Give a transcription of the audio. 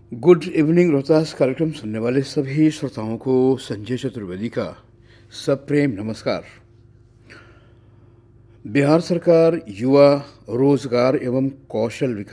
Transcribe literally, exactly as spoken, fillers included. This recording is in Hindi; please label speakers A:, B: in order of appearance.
A: गुड इवनिंग रोहतास कार्यक्रम सुनने वाले सभी श्रोताओं को संजय चतुर्वेदी का सप्रेम नमस्कार। बिहार सरकार युवा रोजगार एवं कौशल विकास